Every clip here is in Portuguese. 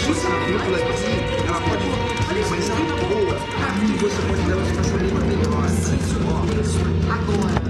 justiça dupla aqui, ela pode, mas ela é boa. Aqui você pode dar uma situação melhor. Isso, agora.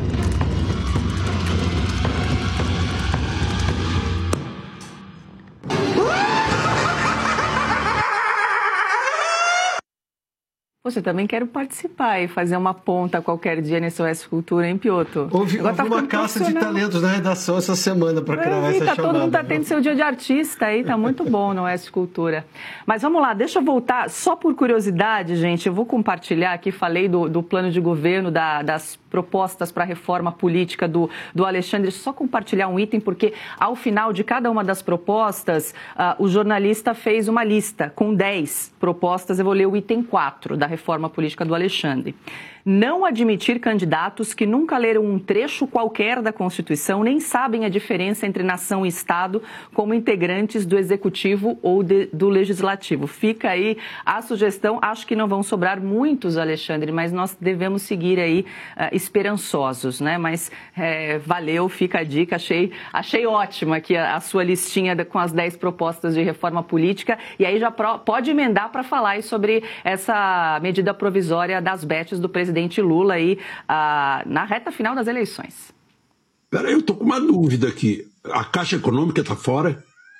Poxa, eu também quero participar e fazer uma ponta qualquer dia nesse OS Cultura, hein, Piotr? Houve uma caça de talentos na redação essa semana para criar essa chamada. Todo mundo está tendo seu dia de artista aí, tá muito bom no OS Cultura. Mas vamos lá, deixa eu voltar, só por curiosidade, gente, eu vou compartilhar aqui, falei do plano de governo, das propostas para a reforma política do Alexandre, só compartilhar um item, porque ao final de cada uma das propostas, o jornalista fez uma lista com 10 propostas, eu vou ler o item 4 da reforma política do Alexandre. Não admitir candidatos que nunca leram um trecho qualquer da Constituição, nem sabem a diferença entre nação e Estado como integrantes do Executivo ou do Legislativo. Fica aí a sugestão. Acho que não vão sobrar muitos, Alexandre, mas nós devemos seguir aí esperançosos, né? Mas valeu, fica a dica. Achei ótima aqui a sua listinha com as 10 propostas de reforma política. E aí já pode emendar para falar aí sobre essa medida provisória das bets do presidente Lula aí na reta final das eleições. Peraí, eu estou com uma dúvida aqui. A Caixa Econômica está fora?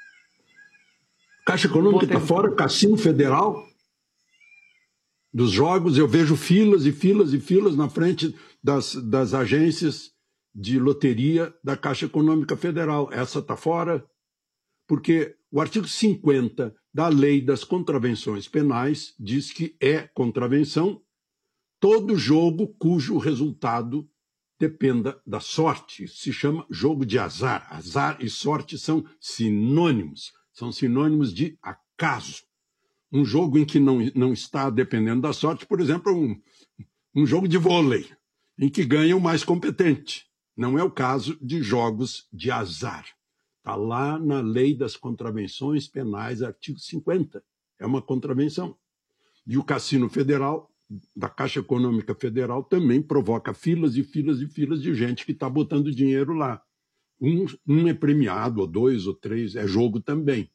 Caixa Econômica está fora? Cassino Federal? Dos jogos, eu vejo filas e filas e filas na frente das agências de loteria da Caixa Econômica Federal. Essa está fora? Porque o artigo 50 da Lei das Contravenções Penais diz que é contravenção todo jogo cujo resultado dependa da sorte. Se chama jogo de azar. Azar e sorte são sinônimos. São sinônimos de acaso. Um jogo em que não está dependendo da sorte, por exemplo, um jogo de vôlei, em que ganha o mais competente. Não é o caso de jogos de azar. Está lá na Lei das Contravenções Penais, artigo 50. É uma contravenção. E o Cassino Federal, da Caixa Econômica Federal, também provoca filas e filas e filas de gente que está botando dinheiro lá. Um é premiado, ou 2 ou 3, é jogo também.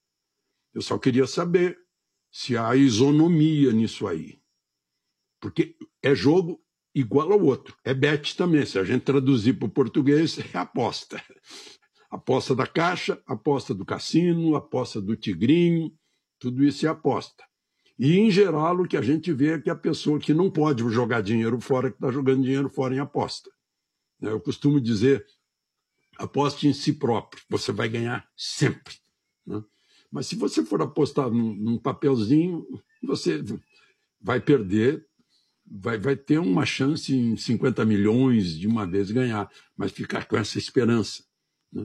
Eu só queria saber se há isonomia nisso aí. Porque é jogo igual ao outro. É bet também. Se a gente traduzir para o português, é aposta. Aposta da Caixa, aposta do cassino, aposta do tigrinho, tudo isso é aposta. E, em geral, o que a gente vê é que a pessoa que não pode jogar dinheiro fora, que está jogando dinheiro fora em aposta. Eu costumo dizer, aposte em si próprio, você vai ganhar sempre. Né? Mas se você for apostar num papelzinho, você vai perder, vai ter uma chance em 50 milhões de uma vez ganhar, mas ficar com essa esperança. Né?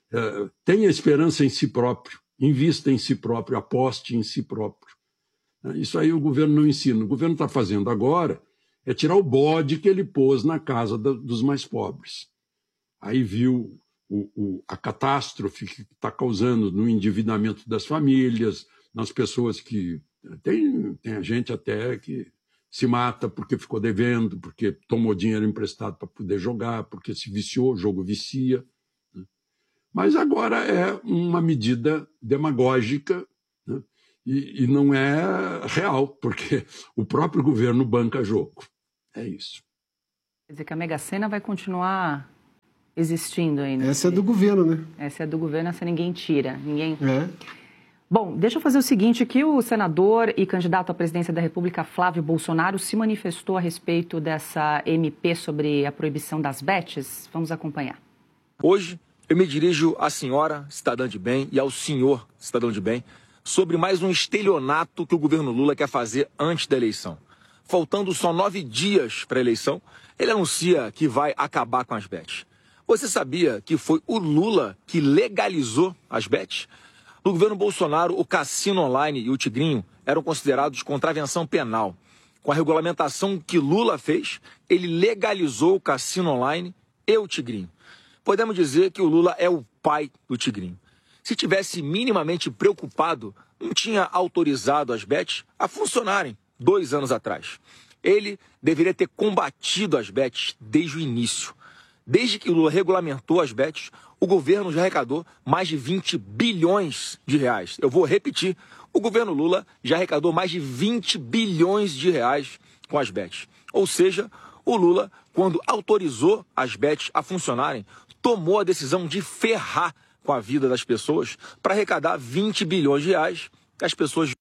Tenha esperança em si próprio, invista em si próprio, aposte em si próprio. Isso aí o governo não ensina. O governo está fazendo agora é tirar o bode que ele pôs na casa dos mais pobres. Aí viu a catástrofe que está causando no endividamento das famílias, nas pessoas que... Tem gente até que se mata porque ficou devendo, porque tomou dinheiro emprestado para poder jogar, porque se viciou, o jogo vicia. Mas agora é uma medida demagógica, né? E não é real, porque o próprio governo banca jogo. É isso. Quer dizer que a Mega Sena vai continuar existindo ainda. Essa é do governo, né? Essa é do governo, essa ninguém tira. Ninguém... Bom, deixa eu fazer o seguinte, que o senador e candidato à presidência da República, Flávio Bolsonaro, se manifestou a respeito dessa MP sobre a proibição das bets. Vamos acompanhar. Hoje, eu me dirijo à senhora, cidadã de bem, e ao senhor, cidadão de bem, sobre mais um estelionato que o governo Lula quer fazer antes da eleição. Faltando só 9 dias para a eleição, ele anuncia que vai acabar com as bets. Você sabia que foi o Lula que legalizou as bets? No governo Bolsonaro, o cassino online e o tigrinho eram considerados contravenção penal. Com a regulamentação que Lula fez, ele legalizou o cassino online e o tigrinho. Podemos dizer que o Lula é o pai do tigrinho. Se tivesse minimamente preocupado, não tinha autorizado as bets a funcionarem 2 anos atrás. Ele deveria ter combatido as bets desde o início. Desde que o Lula regulamentou as bets, o governo já arrecadou mais de 20 bilhões de reais. Eu vou repetir, o governo Lula já arrecadou mais de 20 bilhões de reais com as bets. Ou seja, o Lula, quando autorizou as bets a funcionarem, tomou a decisão de ferrar com a vida das pessoas para arrecadar 20 bilhões de reais que as pessoas...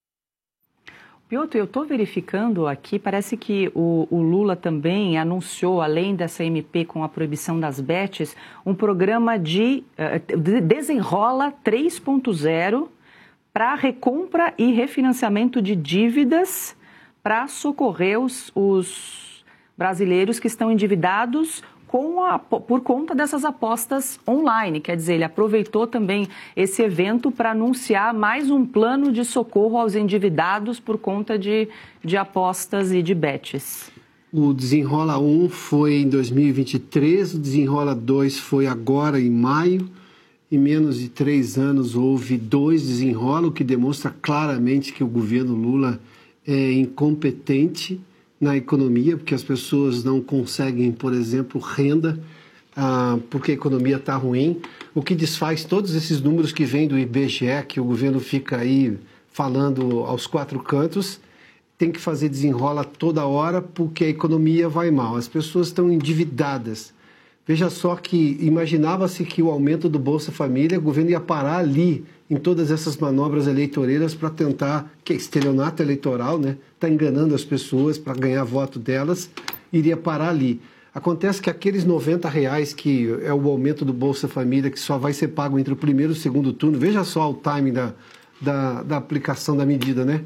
Piotr, eu estou verificando aqui, parece que o Lula também anunciou, além dessa MP com a proibição das bets, um programa de Desenrola 3.0 para recompra e refinanciamento de dívidas para socorrer os brasileiros que estão endividados por conta dessas apostas online. Quer dizer, ele aproveitou também esse evento para anunciar mais um plano de socorro aos endividados por conta de apostas e de bets. O Desenrola 1 foi em 2023, o Desenrola 2 foi agora em maio. Em menos de 3 anos houve 2 Desenrola, o que demonstra claramente que o governo Lula é incompetente na economia, porque as pessoas não conseguem, por exemplo, renda, porque a economia está ruim, o que desfaz todos esses números que vêm do IBGE, que o governo fica aí falando aos 4 cantos, tem que fazer desenrola toda hora porque a economia vai mal, as pessoas estão endividadas. Veja só que imaginava-se que o aumento do Bolsa Família, o governo ia parar ali em todas essas manobras eleitoreiras para tentar, que é estelionato eleitoral, né? Está enganando as pessoas para ganhar voto delas, iria parar ali. Acontece que aqueles R$90 que é o aumento do Bolsa Família, que só vai ser pago entre o primeiro e o segundo turno, veja só o timing da aplicação da medida, né?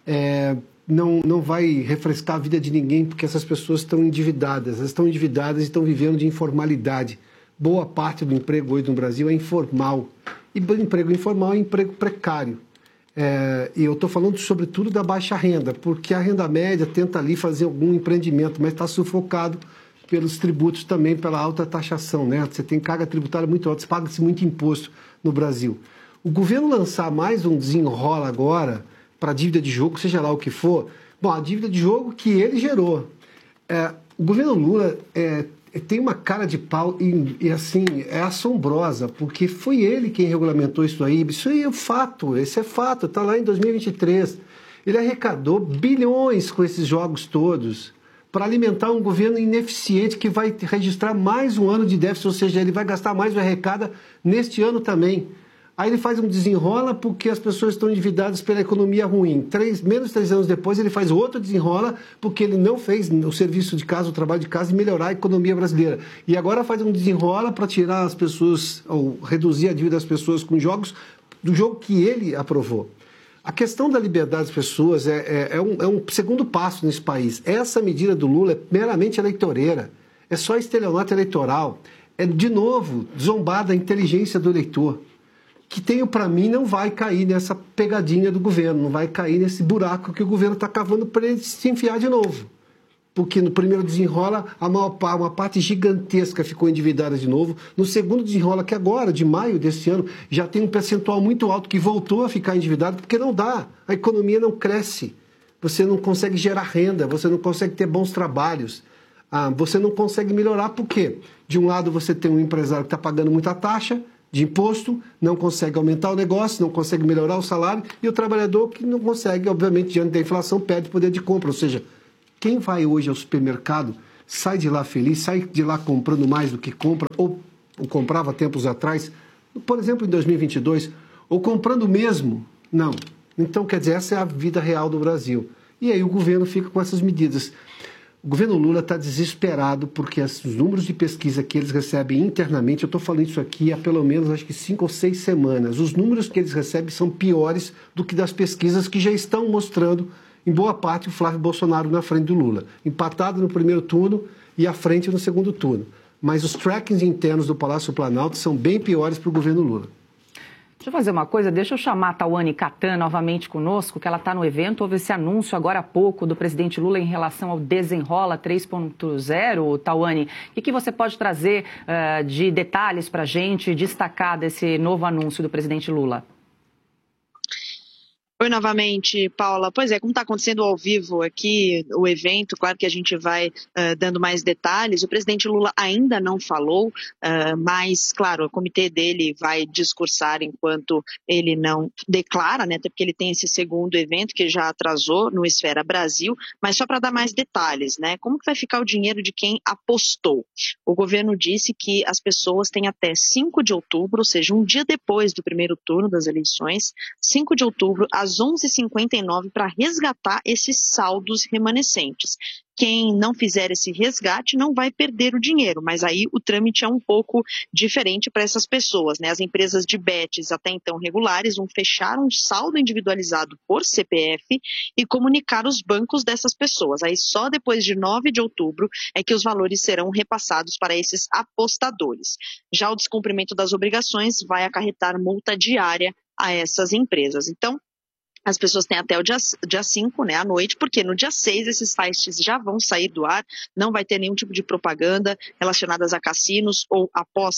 Não vai refrescar a vida de ninguém, porque essas pessoas estão endividadas, elas estão endividadas e estão vivendo de informalidade. Boa parte do emprego hoje no Brasil é informal. E emprego informal é emprego precário. E eu estou falando sobretudo da baixa renda, porque a renda média tenta ali fazer algum empreendimento, mas está sufocado pelos tributos também, pela alta taxação, né? Você tem carga tributária muito alta, paga-se muito imposto no Brasil. O governo lançar mais um desenrola agora para a dívida de jogo, seja lá o que for, bom, a dívida de jogo que ele gerou. O governo Lula tem uma cara de pau e assim, é assombrosa, porque foi ele quem regulamentou isso aí. Isso aí é fato, esse é fato, está lá em 2023. Ele arrecadou bilhões com esses jogos todos para alimentar um governo ineficiente que vai registrar mais um ano de déficit, ou seja, ele vai gastar mais o arrecada neste ano também. Aí ele faz um desenrola porque as pessoas estão endividadas pela economia ruim. Menos de 3 anos depois ele faz outro desenrola porque ele não fez o serviço de casa, o trabalho de casa e melhorar a economia brasileira. E agora faz um desenrola para tirar as pessoas, ou reduzir a dívida das pessoas com jogos, do jogo que ele aprovou. A questão da liberdade das pessoas é um segundo passo nesse país. Essa medida do Lula é meramente eleitoreira. É só estelionato eleitoral. É, de novo, zombar da inteligência do eleitor, que para mim não vai cair nessa pegadinha do governo, não vai cair nesse buraco que o governo está cavando para ele se enfiar de novo. Porque no primeiro desenrola, uma parte gigantesca ficou endividada de novo. No segundo desenrola, que agora, de maio desse ano, já tem um percentual muito alto que voltou a ficar endividado, porque não dá, a economia não cresce. Você não consegue gerar renda, você não consegue ter bons trabalhos. Você não consegue melhorar, por quê? De um lado você tem um empresário que está pagando muita taxa de imposto, não consegue aumentar o negócio, não consegue melhorar o salário, e o trabalhador que não consegue, obviamente, diante da inflação, perde poder de compra. Ou seja, quem vai hoje ao supermercado sai de lá feliz, sai de lá comprando mais do que compra, ou comprava tempos atrás, por exemplo, em 2022, ou comprando mesmo? Não. Então, quer dizer, essa é a vida real do Brasil. E aí o governo fica com essas medidas. O governo Lula está desesperado porque os números de pesquisa que eles recebem internamente, eu estou falando isso aqui há pelo menos acho que 5 ou 6 semanas, os números que eles recebem são piores do que das pesquisas que já estão mostrando, em boa parte, o Flávio Bolsonaro na frente do Lula. Empatado no primeiro turno e à frente no segundo turno. Mas os trackings internos do Palácio Planalto são bem piores para o governo Lula. Deixa eu fazer uma coisa, deixa eu chamar a Tawane Catan novamente conosco, que ela está no evento. Houve esse anúncio agora há pouco do presidente Lula em relação ao Desenrola 3.0. Tawane, o que você pode trazer de detalhes para a gente, destacar desse novo anúncio do presidente Lula? Oi, novamente, Paula. Pois é, como está acontecendo ao vivo aqui o evento, claro que a gente vai dando mais detalhes. O presidente Lula ainda não falou, mas, claro, o comitê dele vai discursar enquanto ele não declara, né? Até porque ele tem esse segundo evento que já atrasou no Esfera Brasil, mas só para dar mais detalhes, né? Como que vai ficar o dinheiro de quem apostou? O governo disse que as pessoas têm até 5 de outubro, ou seja, um dia depois do primeiro turno das eleições, 5 de outubro, às 11h59, para resgatar esses saldos remanescentes. Quem não fizer esse resgate não vai perder o dinheiro, mas aí o trâmite é um pouco diferente para essas pessoas, né? As empresas de bets até então regulares vão fechar um saldo individualizado por CPF e comunicar os bancos dessas pessoas. Aí só depois de 9 de outubro é que os valores serão repassados para esses apostadores. Já o descumprimento das obrigações vai acarretar multa diária a essas empresas. Então, as pessoas têm até o dia 5, né, à noite, porque no dia 6 esses sites já vão sair do ar, não vai ter nenhum tipo de propaganda relacionadas a cassinos ou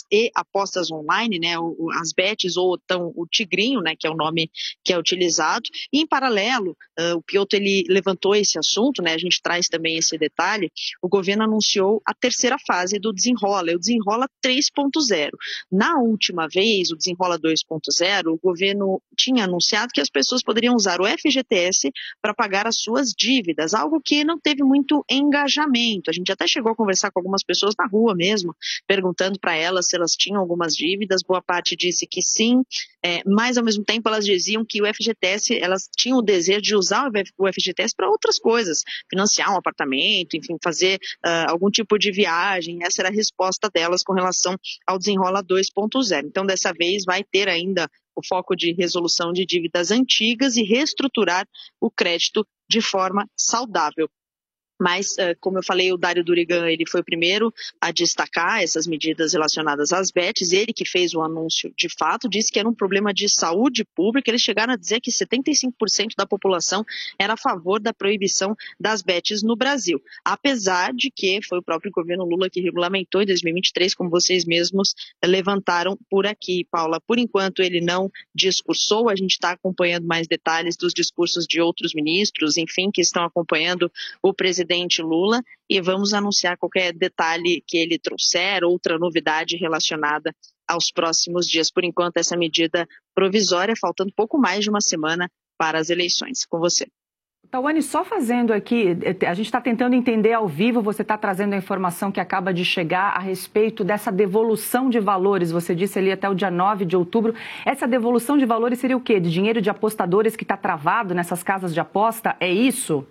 apostas online, né, as bets ou então o Tigrinho, né, que é o nome que é utilizado. E em paralelo, o Piotr ele levantou esse assunto, né, a gente traz também esse detalhe, o governo anunciou a terceira fase do Desenrola, o Desenrola 3.0. Na última vez, o Desenrola 2.0, o governo tinha anunciado que as pessoas poderiam usar o FGTS para pagar as suas dívidas, algo que não teve muito engajamento. A gente até chegou a conversar com algumas pessoas na rua mesmo, perguntando para elas se elas tinham algumas dívidas. Boa parte disse que sim, mas ao mesmo tempo elas diziam que o FGTS, elas tinham o desejo de usar o FGTS para outras coisas, financiar um apartamento, enfim, fazer algum tipo de viagem. Essa era a resposta delas com relação ao Desenrola 2.0. Então, dessa vez vai ter ainda o foco de resolução de dívidas antigas e reestruturar o crédito de forma saudável. Mas, como eu falei, o Dário Durigan ele foi o primeiro a destacar essas medidas relacionadas às bets. Ele que fez o anúncio de fato, disse que era um problema de saúde pública. Eles chegaram a dizer que 75% da população era a favor da proibição das bets no Brasil. Apesar de que foi o próprio governo Lula que regulamentou em 2023, como vocês mesmos levantaram por aqui, Paula. Por enquanto ele não discursou, a gente está acompanhando mais detalhes dos discursos de outros ministros, enfim, que estão acompanhando o presidente Lula, e vamos anunciar qualquer detalhe que ele trouxer, outra novidade relacionada aos próximos dias. Por enquanto, essa medida provisória, faltando pouco mais de uma semana para as eleições. Com você. Tawane, só fazendo aqui, a gente está tentando entender ao vivo, você está trazendo a informação que acaba de chegar a respeito dessa devolução de valores, você disse ali até o dia 9 de outubro, essa devolução de valores seria o quê? De dinheiro de apostadores que está travado nessas casas de aposta, é isso?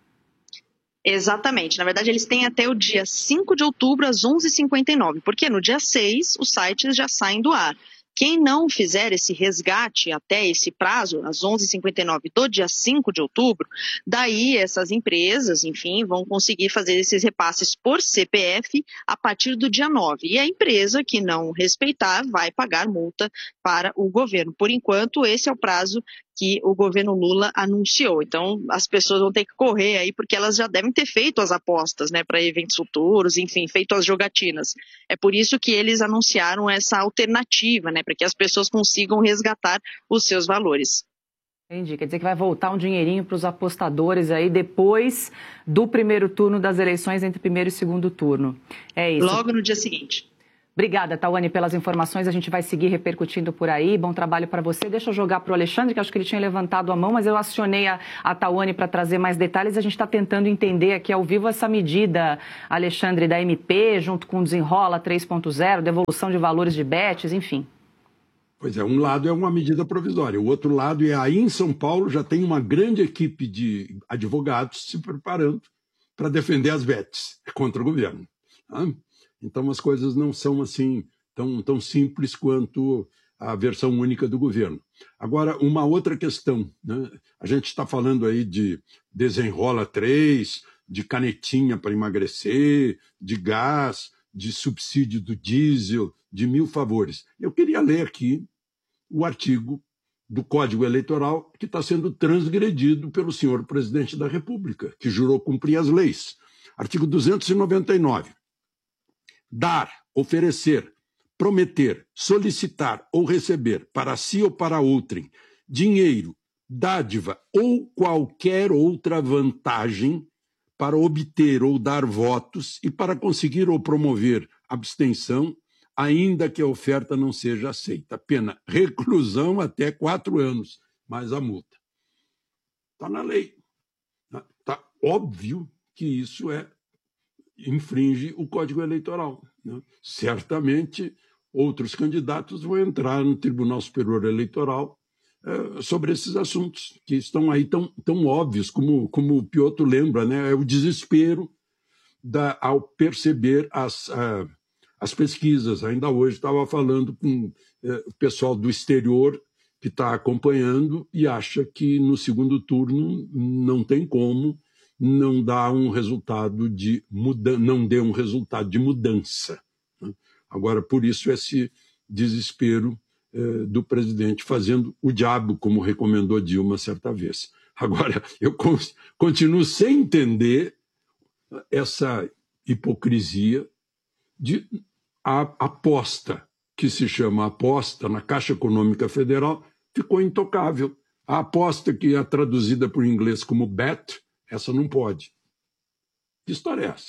Exatamente. Na verdade, eles têm até o dia 5 de outubro, às 11h59, porque no dia 6 os sites já saem do ar. Quem não fizer esse resgate até esse prazo, às 11h59 do dia 5 de outubro, daí essas empresas, enfim, vão conseguir fazer esses repasses por CPF a partir do dia 9. E a empresa que não respeitar vai pagar multa para o governo. Por enquanto, esse é o prazo que o governo Lula anunciou. Então, as pessoas vão ter que correr aí, porque elas já devem ter feito as apostas, né, para eventos futuros, enfim, feito as jogatinas. É por isso que eles anunciaram essa alternativa, né, para que as pessoas consigam resgatar os seus valores. Entendi, quer dizer que vai voltar um dinheirinho para os apostadores aí depois do primeiro turno das eleições, entre primeiro e segundo turno. É isso. Logo no dia seguinte. Obrigada, Tawane, pelas informações. A gente vai seguir repercutindo por aí. Bom trabalho para você. Deixa eu jogar para o Alexandre, que acho que ele tinha levantado a mão, mas eu acionei a Tawane para trazer mais detalhes. A gente está tentando entender aqui ao vivo essa medida, Alexandre, da MP, junto com o Desenrola 3.0, devolução de valores de bets, enfim. Pois é, um lado é uma medida provisória, o outro lado é aí em São Paulo já tem uma grande equipe de advogados se preparando para defender as bets contra o governo. Tá? Então as coisas não são assim tão simples quanto a versão única do governo. Agora, uma outra questão, né? A gente está falando aí de Desenrola 3, de canetinha para emagrecer, de gás, de subsídio do diesel, de 1000 favores. Eu queria ler aqui o artigo do Código Eleitoral que está sendo transgredido pelo senhor presidente da República, que jurou cumprir as leis. Artigo 299. Dar, oferecer, prometer, solicitar ou receber para si ou para outrem dinheiro, dádiva ou qualquer outra vantagem para obter ou dar votos e para conseguir ou promover abstenção, ainda que a oferta não seja aceita. Pena, reclusão até 4 anos, mais a multa. Está na lei. Está óbvio que isso infringe o Código Eleitoral. Né? Certamente, outros candidatos vão entrar no Tribunal Superior Eleitoral sobre esses assuntos, que estão aí tão óbvios, como o Piotr lembra, né? É o desespero ao perceber as pesquisas. Ainda hoje estava falando com o pessoal do exterior que está acompanhando e acha que no segundo turno não tem como não dar um resultado não dê um resultado de mudança. Né? Agora, por isso, esse desespero do presidente fazendo o diabo, como recomendou Dilma certa vez. Agora, eu continuo sem entender essa hipocrisia de a aposta, que se chama aposta na Caixa Econômica Federal, ficou intocável. A aposta que é traduzida por inglês como bet, essa não pode. Que história é essa?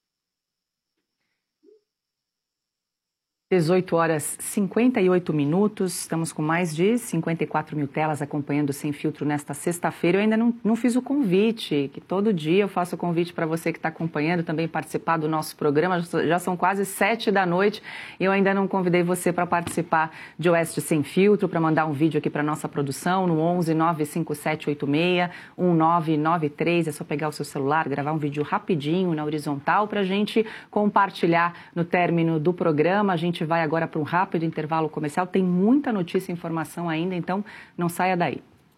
18 horas 58 minutos, estamos com mais de 54 mil telas acompanhando o Sem Filtro nesta sexta-feira. Eu ainda não fiz o convite, que todo dia eu faço o convite para você que está acompanhando também participar do nosso programa. Já são quase 7 da noite e eu ainda não convidei você para participar de Oeste Sem Filtro, para mandar um vídeo aqui para a nossa produção no 11 95786 1993. É só pegar o seu celular, gravar um vídeo rapidinho na horizontal para a gente compartilhar no término do programa. A gente vai agora para um rápido intervalo comercial. Tem muita notícia e informação ainda, então não saia daí.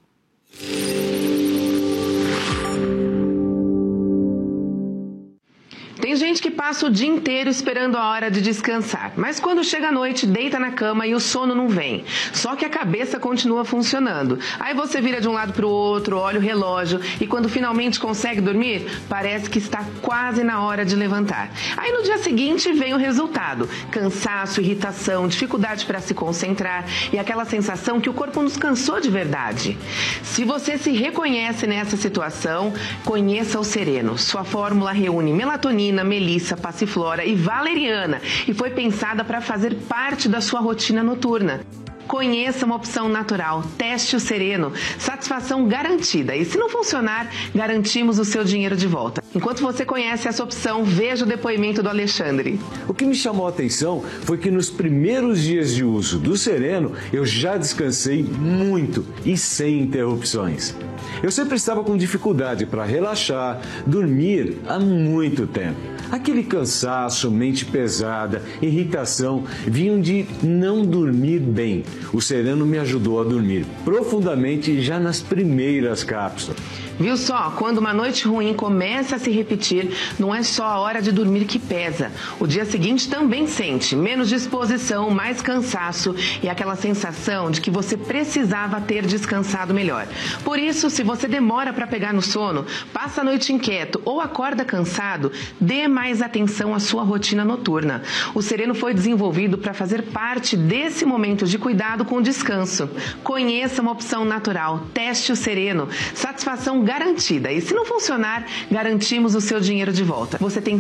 Tem gente que passa o dia inteiro esperando a hora de descansar, mas quando chega a noite, deita na cama e o sono não vem. Só que a cabeça continua funcionando. Aí você vira de um lado para o outro, olha o relógio e quando finalmente consegue dormir, parece que está quase na hora de levantar. Aí no dia seguinte vem o resultado: cansaço, irritação, dificuldade para se concentrar e aquela sensação que o corpo nos cansou de verdade. Se você se reconhece nessa situação, conheça o Sereno. Sua fórmula reúne melatonina, melissa, passiflora e valeriana e foi pensada para fazer parte da sua rotina noturna. Conheça uma opção natural, teste o Sereno, satisfação garantida. E se não funcionar, garantimos o seu dinheiro de volta. Enquanto você conhece essa opção, veja o depoimento do Alexandre. O que me chamou a atenção foi que nos primeiros dias de uso do Sereno, eu já descansei muito e sem interrupções. Eu sempre estava com dificuldade para relaxar, dormir há muito tempo. Aquele cansaço, mente pesada, irritação, vinham de não dormir bem. O Sereno me ajudou a dormir profundamente já nas primeiras cápsulas. Viu só? Quando uma noite ruim começa a se repetir, não é só a hora de dormir que pesa. O dia seguinte também sente menos disposição, mais cansaço e aquela sensação de que você precisava ter descansado melhor. Por isso, se você demora para pegar no sono, passa a noite inquieto ou acorda cansado, dê mais atenção à sua rotina noturna. O Sereno foi desenvolvido para fazer parte desse momento de cuidado com o descanso. Conheça uma opção natural, teste o Sereno, satisfação garantida. E se não funcionar, garantimos o seu dinheiro de volta. Você tem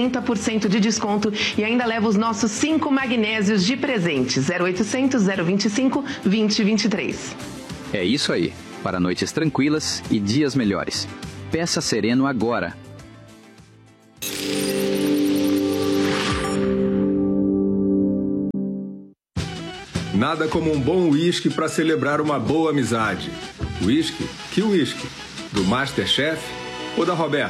70% de desconto e ainda leva os nossos 5 magnésios de presente. 0800 025 2023. É isso aí. Para noites tranquilas e dias melhores. Peça Sereno agora. Nada como um bom uísque para celebrar uma boa amizade. Uísque? Que uísque? Do Masterchef ou da Roberta?